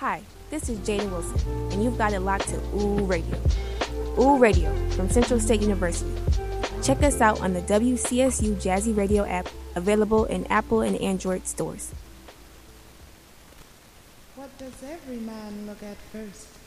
Hi, this is Jaden Wilson, and you've got it locked to Ooh Radio. Ooh Radio from Central State University. Check us out on the WCSU Jazzy Radio app, available in Apple and Android stores. What does every man look at first?